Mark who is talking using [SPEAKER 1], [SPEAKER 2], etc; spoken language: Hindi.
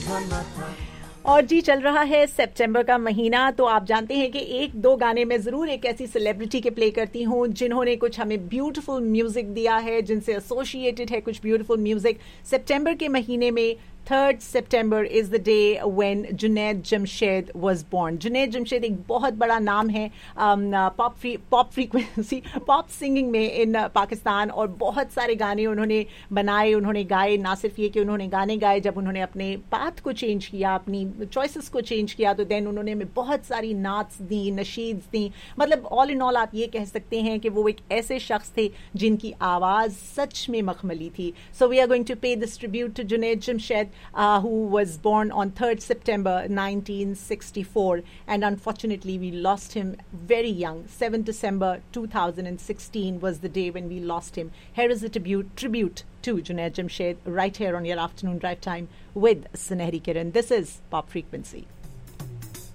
[SPEAKER 1] और जी चल रहा है सितंबर का महीना, तो आप जानते हैं कि एक दो गाने में ज़रूर एक ऐसी सेलिब्रिटी के प्ले करती हूँ जिन्होंने कुछ हमें ब्यूटीफुल म्यूज़िक दिया है, जिनसे एसोसिएटेड है कुछ ब्यूटीफुल म्यूज़िक। सितंबर के महीने में 3rd September is the day when Junaid Jamshed was born. Junaid Jamshed एक बहुत बड़ा नाम है पॉप सिंगिंग में इन पाकिस्तान, और बहुत सारे गाने उन्होंने बनाए, उन्होंने गाए। ना सिर्फ ये कि उन्होंने गाने गाए, जब उन्होंने अपने पाथ को चेंज किया, अपनी चॉइसेस को चेंज किया, तो देन उन्होंने हमें बहुत सारी नात्स दी, नशीद्स दी। मतलब ऑल इन ऑल आप ये कह सकते हैं कि वो एक ऐसे शख्स थे जिनकी आवाज़ सच में मखमली थी। So we are going to पे this tribute to Junaid Jamshed, who was born on 3rd September 1964, and unfortunately we lost him very young. 7 December 2016 was the day when we lost him. Here is a tribute to Junaid Jamshed right here on your afternoon drive time with Sunehri Kiran. This is Pop Frequency.